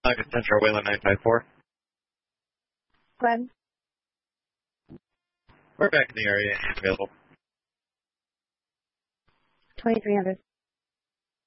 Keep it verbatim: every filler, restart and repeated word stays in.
Uh, Central Wayland nine five four. Glenn. We're back in the area and available. twenty-three hundred.